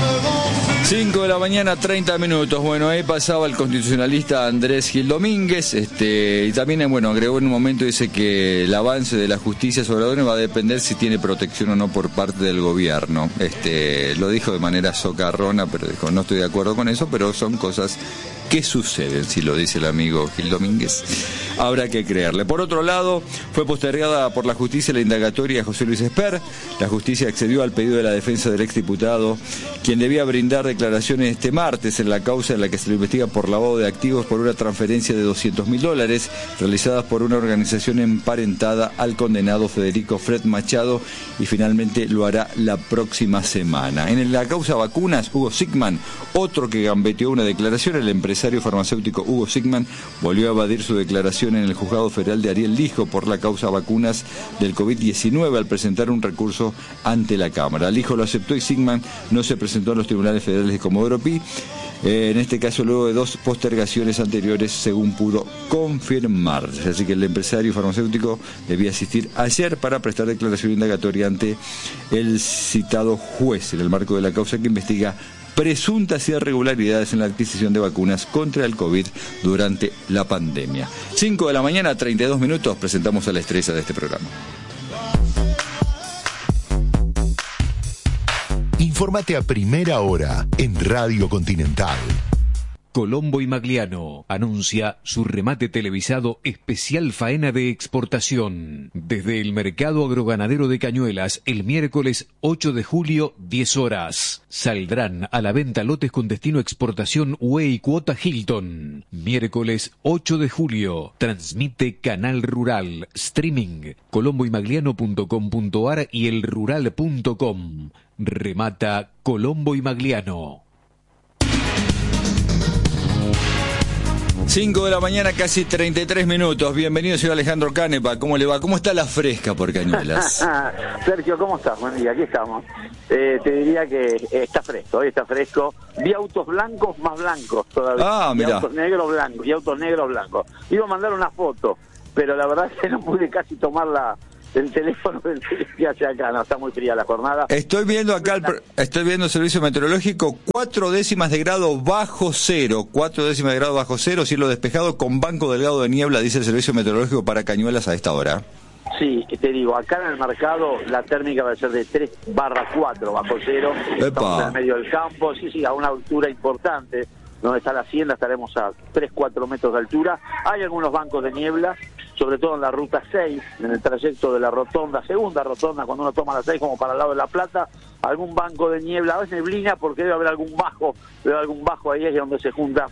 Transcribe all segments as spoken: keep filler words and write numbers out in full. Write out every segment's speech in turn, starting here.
cinco de la mañana, treinta minutos. Bueno, ahí pasaba el constitucionalista Andrés Gil Domínguez, este, y también, bueno, agregó en un momento, dice que el avance de la justicia sobre la droga va a depender si tiene protección o no por parte del gobierno. Este, lo dijo de manera socarrona, pero dijo, no estoy de acuerdo con eso, pero son cosas que suceden, si lo dice el amigo Gil Domínguez. Habrá que creerle. Por otro lado, fue postergada por la justicia la indagatoria de José Luis Esper. La justicia accedió al pedido de la defensa del exdiputado, quien debía brindar declaraciones este martes en la causa en la que se lo investiga por lavado de activos por una transferencia de doscientos mil dólares realizadas por una organización emparentada al condenado Federico Fred Machado, y finalmente lo hará la próxima semana. En la causa vacunas, Hugo Sigman, otro que gambeteó una declaración, el empresario farmacéutico Hugo Sigman, volvió a evadir su declaración en el juzgado federal de Ariel Lijo por la causa vacunas del COVID diecinueve al presentar un recurso ante la Cámara. Lijo lo aceptó y Sigman no se presentó a los tribunales federales de Comodoro Pi, eh, en este caso luego de dos postergaciones anteriores, según pudo confirmar. Así que el empresario farmacéutico debía asistir ayer para prestar declaración indagatoria ante el citado juez en el marco de la causa que investiga presuntas irregularidades en la adquisición de vacunas contra el COVID durante la pandemia. cinco de la mañana, treinta y dos minutos, presentamos a la estrella de este programa. Infórmate a primera hora en Radio Continental. Colombo y Magliano anuncia su remate televisado especial faena de exportación desde el Mercado Agroganadero de Cañuelas el miércoles ocho de julio, diez horas. Saldrán a la venta lotes con destino exportación U E y cuota Hilton. Miércoles ocho de julio. Transmite Canal Rural. Streaming colombo y magliano punto com punto ar y el rural punto com. Remata Colombo y Magliano. cinco de la mañana, casi treinta y tres minutos. Bienvenido, señor Alejandro Canepa. ¿Cómo le va? ¿Cómo está la fresca por Cañuelas? Sergio, ¿cómo estás? Buen día, aquí estamos. Eh, te diría que está fresco, hoy está fresco. Vi autos blancos más blancos todavía. Ah, mira. Y autos negros blancos, y autos negros blancos. Iba a mandar una foto, pero la verdad es que no pude casi tomar la... el teléfono del que hace acá, no, está muy fría la jornada. Estoy viendo acá, el, estoy viendo el servicio meteorológico, cuatro décimas de grado bajo cero, cuatro décimas de grado bajo cero, cielo despejado con banco delgado de niebla, dice el servicio meteorológico para Cañuelas a esta hora. Sí, te digo, acá en el mercado la térmica va a ser de tres barra cuatro bajo cero, estamos en el medio del campo, sí, sí, a una altura importante, donde está la hacienda estaremos a tres, cuatro metros de altura, hay algunos bancos de niebla, sobre todo en la ruta seis, en el trayecto de la rotonda, segunda rotonda, cuando uno toma la seis como para el lado de La Plata, algún banco de niebla, a veces neblina porque debe haber algún bajo, debe haber algún bajo ahí, es donde se junta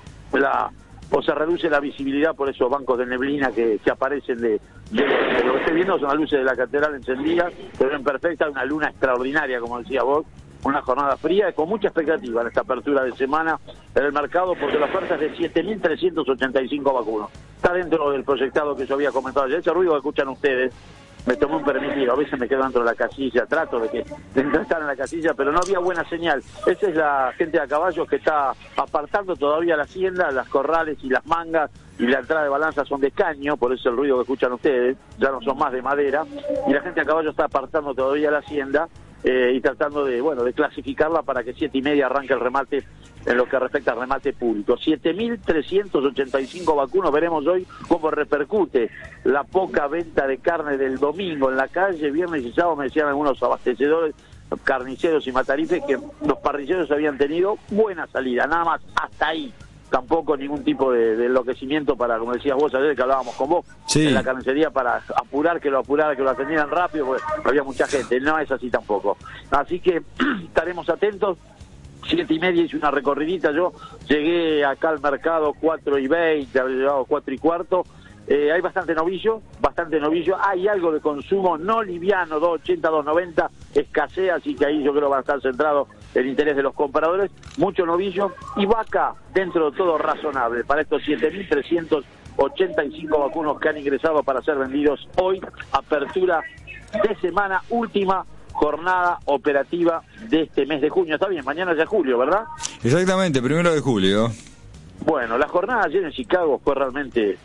la, o se reduce la visibilidad por esos bancos de neblina que, que aparecen de, de, de lo que estoy viendo, son las luces de la catedral encendidas, se ven perfectas, una luna extraordinaria, como decía vos, una jornada fría y con mucha expectativa en esta apertura de semana en el mercado, porque la oferta es de siete mil trescientos ochenta y cinco vacunos. Está dentro del proyectado que yo había comentado ayer. Ese ruido que escuchan ustedes, me tomé un permitido, a veces me quedo dentro de la casilla, trato de que de estar en la casilla, pero no había buena señal. Esa es la gente de a caballos que está apartando todavía la hacienda, las corrales y las mangas, y la entrada de balanza son de caño, por eso el ruido que escuchan ustedes, ya no son más de madera, y la gente a caballo está apartando todavía la hacienda, Eh, y tratando de, bueno, de clasificarla para que siete y media arranque el remate en lo que respecta al remate público. siete mil trescientos ochenta y cinco vacunos, veremos hoy cómo repercute la poca venta de carne del domingo en la calle, viernes y sábado, me decían algunos abastecedores, carniceros y matarifes, que los parrilleros habían tenido buena salida, nada más, hasta ahí. Tampoco ningún tipo de, de enloquecimiento para, como decías vos ayer, que hablábamos con vos, sí, en la carnicería, para apurar, que lo apurara, que lo atendieran rápido, porque había mucha gente. No es así tampoco. Así que estaremos atentos. Siete y media hice una recorridita, yo llegué acá al mercado cuatro y veinte, había llegado cuatro y cuarto. Eh, hay bastante novillo, bastante novillo, hay algo de consumo no liviano, dos ochenta, dos noventa, escasea, así que ahí yo creo va a estar centrado el interés de los compradores, mucho novillo y vaca dentro de todo razonable para estos siete mil trescientos ochenta y cinco vacunos que han ingresado para ser vendidos hoy, apertura de semana, última jornada operativa de este mes de junio. Está bien, mañana ya es julio, ¿verdad? Exactamente, primero de julio. Bueno, la jornada ayer en Chicago fue realmente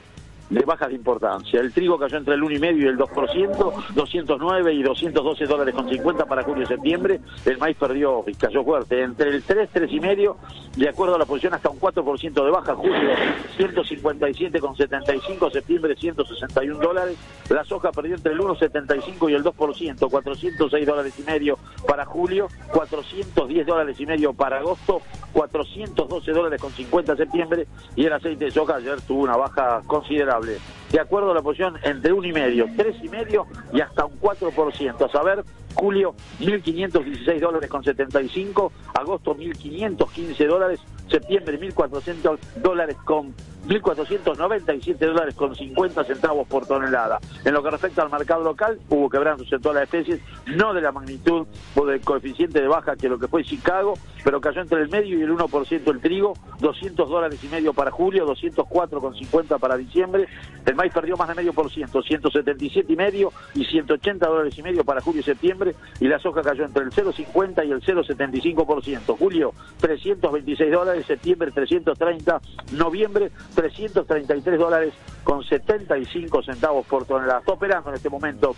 de bajas de importancia. El trigo cayó entre el uno coma cinco y el dos por ciento, doscientos nueve y doscientos doce dólares con cincuenta para julio y septiembre. El maíz perdió y cayó fuerte, entre el tres, tres coma cinco, de acuerdo a la posición, hasta un cuatro por ciento de baja. Julio ciento cincuenta y siete con setenta y cinco, septiembre ciento sesenta y un dólares. La soja perdió entre el uno coma setenta y cinco y el dos por ciento, cuatrocientos seis dólares y medio para julio, cuatrocientos diez dólares y medio para agosto, cuatrocientos doce dólares con cincuenta septiembre, y el aceite de soja ayer tuvo una baja considerable. De acuerdo a la posición, entre uno coma cinco, tres coma cinco y hasta un cuatro por ciento. A saber, julio mil quinientos dieciséis dólares con setenta y cinco, agosto mil quinientos quince dólares, septiembre mil cuatrocientos dólares con mil cuatrocientos noventa y siete dólares con cincuenta centavos por tonelada. En lo que respecta al mercado local, hubo quebrantos en todas las especies, no de la magnitud o del coeficiente de baja que lo que fue Chicago, pero cayó entre el medio y el uno por ciento el trigo, doscientos dólares y medio para julio, doscientos cuatro con cincuenta para diciembre. El maíz perdió más de medio por ciento, ciento setenta y siete y medio y ciento ochenta dólares y medio para julio y septiembre, y la soja cayó entre el cero coma cincuenta y el cero coma setenta y cinco por ciento. Julio trescientos veintiséis dólares, septiembre trescientos treinta, noviembre trescientos treinta y tres dólares con setenta y cinco centavos por tonelada. Está operando en este momento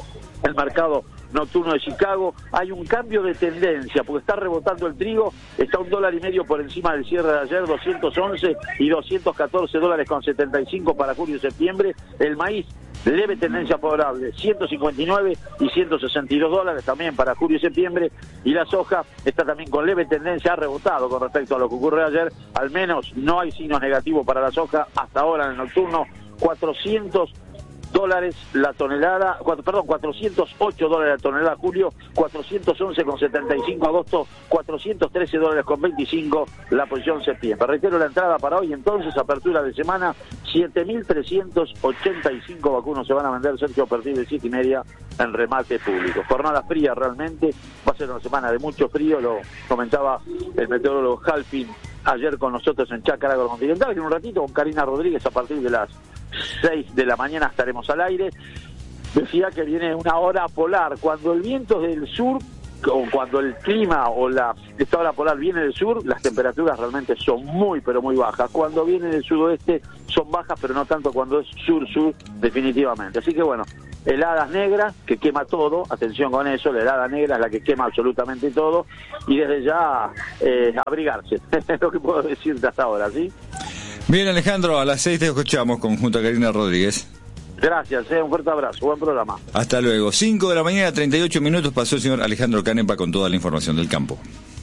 el mercado nocturno de Chicago. Hay un cambio de tendencia porque está rebotando el trigo, está un dólar y medio por encima del cierre de ayer, doscientos once y doscientos catorce dólares con setenta y cinco para julio y septiembre. El maíz, leve tendencia favorable, ciento cincuenta y nueve y ciento sesenta y dos dólares también para julio y septiembre, y la soja está también con leve tendencia, ha rebotado con respecto a lo que ocurrió ayer, al menos no hay signos negativos para la soja hasta ahora en el nocturno. Cuatrocientos dólares la tonelada, cuatro, perdón, cuatrocientos ocho dólares la tonelada julio, cuatrocientos once con setenta y cinco agosto, cuatrocientos trece dólares con veinticinco la posición septiembre. Reitero la entrada para hoy, entonces, apertura de semana, siete mil trescientos ochenta y cinco vacunos se van a vender, Sergio, a partir de siete y media en remate público. Jornada fría realmente, va a ser una semana de mucho frío, lo comentaba el meteorólogo Halpin ayer con nosotros en Chácara Agrocontinental, y en un ratito con Karina Rodríguez a partir de las seis de la mañana estaremos al aire. Decía que viene una hora polar. Cuando el viento es del sur, o cuando el clima o la esta hora polar viene del sur, las temperaturas realmente son muy pero muy bajas. Cuando viene del sudoeste son bajas, pero no tanto cuando es sur-sur, definitivamente. Así que bueno, heladas negras que quema todo, atención con eso, la helada negra es la que quema absolutamente todo, y desde ya eh, abrigarse, es lo que puedo decirte hasta ahora, ¿sí? Bien, Alejandro, a las seis te escuchamos con junto a Karina Rodríguez. Gracias, eh, un fuerte abrazo, buen programa. Hasta luego. cinco de la mañana, treinta y ocho minutos, pasó el señor Alejandro Canepa con toda la información del campo.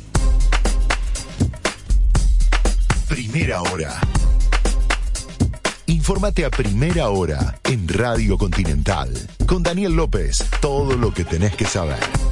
Primera hora. Infórmate a primera hora en Radio Continental. Con Daniel López, todo lo que tenés que saber.